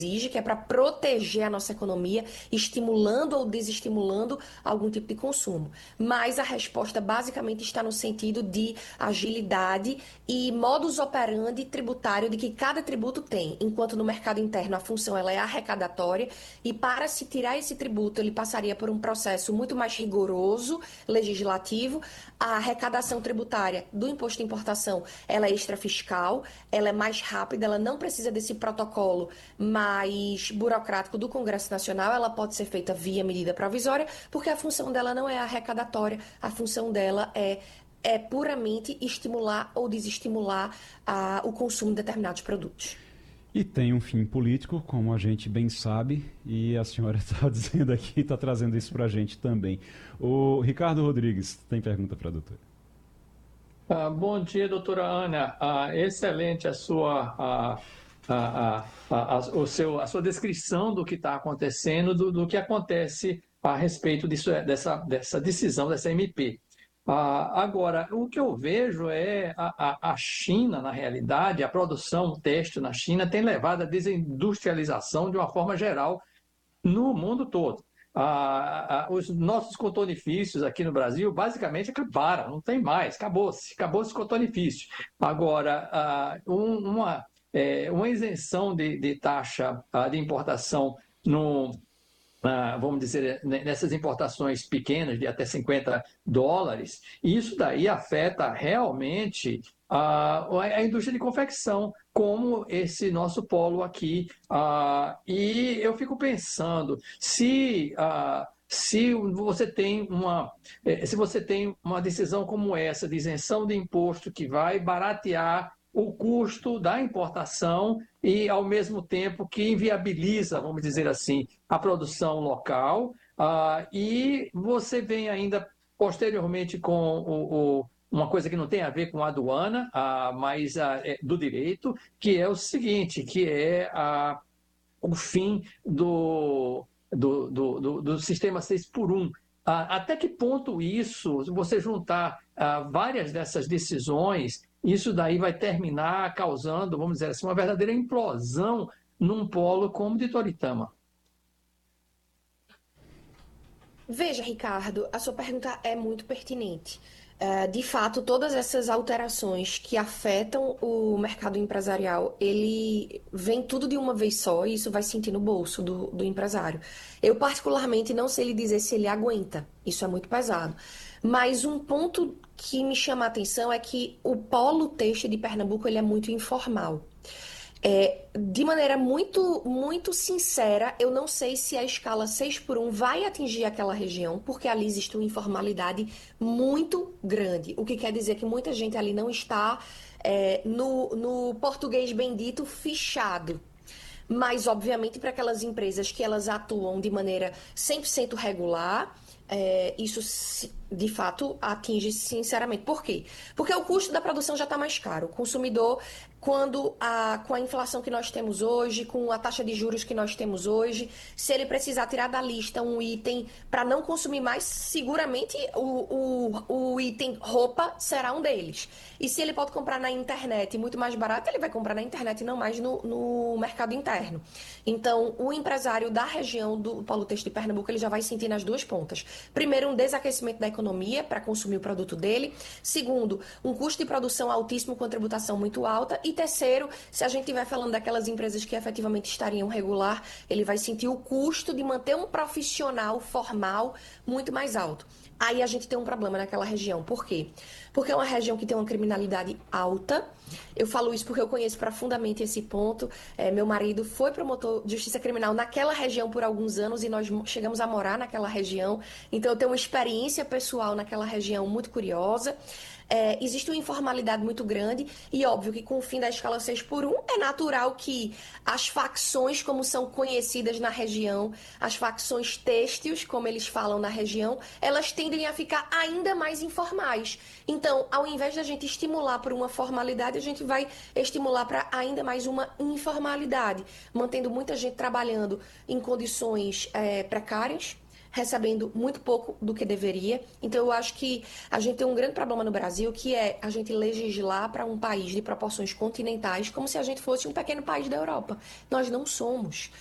exige, que é para proteger a nossa economia, estimulando ou desestimulando algum tipo de consumo. Mas a resposta basicamente está no sentido de agilidade e modus operandi tributário de que cada tributo tem, enquanto no mercado interno a função ela é arrecadatória e para se tirar esse tributo ele passaria por um processo muito mais rigoroso, legislativo. A arrecadação tributária do imposto de importação ela é extrafiscal, ela é mais rápida, ela não precisa desse protocolo mais burocrático do Congresso Nacional, ela pode ser feita via medida provisória, porque a função dela não é arrecadatória, a função dela é puramente estimular ou desestimular o consumo de determinados produtos. E tem um fim político, como a gente bem sabe, e a senhora está dizendo aqui, está trazendo isso para a gente também. O Ricardo Rodrigues tem pergunta para a doutora. Bom dia, doutora Ana. Excelente a sua descrição do que está acontecendo, do que acontece a respeito dessa decisão, dessa MP. Agora, o que eu vejo é a China, na realidade, a produção têxtil na China tem levado à desindustrialização de uma forma geral no mundo todo. Os nossos cotonifícios aqui no Brasil basicamente acabaram, não tem mais, acabou-se o cotonifício. Agora, uma isenção de taxa de importação no, vamos dizer, nessas importações pequenas de até US$ 50, isso daí afeta realmente a indústria de confecção, como esse nosso polo aqui. E eu fico pensando, se você tem uma decisão como essa, de isenção de imposto que vai baratear o custo da importação e, ao mesmo tempo, que inviabiliza, vamos dizer assim, a produção local, e você vem ainda posteriormente com uma coisa que não tem a ver com a aduana, mas do direito, que é o seguinte, que é o fim do sistema 6 por 1. Até que ponto isso, se você juntar várias dessas decisões, isso daí vai terminar causando, vamos dizer assim, uma verdadeira implosão num polo como o de Toritama? Veja, Ricardo, a sua pergunta é muito pertinente. De fato, todas essas alterações que afetam o mercado empresarial, ele vem tudo de uma vez só e isso vai sentir no bolso do empresário. Eu, particularmente, não sei lhe dizer se ele aguenta, isso é muito pesado. Mas um ponto que me chama a atenção é que o polo têxtil de Pernambuco ele é muito informal. De maneira muito sincera, eu não sei se a escala 6 por 1 vai atingir aquela região, porque ali existe uma informalidade muito grande. O que quer dizer que muita gente ali não está, no português bendito, fichado. Mas, obviamente, para aquelas empresas que elas atuam de maneira 100% regular, isso de fato atinge sinceramente. Por quê? Porque o custo da produção já está mais caro. O consumidor, com a inflação que nós temos hoje, com a taxa de juros que nós temos hoje, se ele precisar tirar da lista um item para não consumir mais, seguramente o item roupa será um deles. E se ele pode comprar na internet muito mais barato, ele vai comprar na internet e não mais no mercado interno. Então, o empresário da região do Polo Têxtil de Pernambuco, ele já vai sentir nas duas pontas. Primeiro, um desaquecimento da economia para consumir o produto dele. Segundo, um custo de produção altíssimo com tributação muito alta. E terceiro, se a gente estiver falando daquelas empresas que efetivamente estariam regular, ele vai sentir o custo de manter um profissional formal muito mais alto. Aí a gente tem um problema naquela região. Por quê? Porque é uma região que tem uma criminalidade alta. Eu falo isso porque eu conheço profundamente esse ponto. Meu marido foi promotor de justiça criminal naquela região por alguns anos e nós chegamos a morar naquela região. Então eu tenho uma experiência pessoal naquela região muito curiosa. Existe uma informalidade muito grande e óbvio que com o fim da escala 6 por 1 é natural que as facções, como são conhecidas na região, as facções têxteis, como eles falam na região, elas tendem a ficar ainda mais informais. Então, ao invés da gente estimular por uma formalidade, a gente vai estimular para ainda mais uma informalidade, mantendo muita gente trabalhando em condições precárias, recebendo muito pouco do que deveria. Então, eu acho que a gente tem um grande problema no Brasil, que é a gente legislar para um país de proporções continentais como se a gente fosse um pequeno país da Europa. Nós não somos.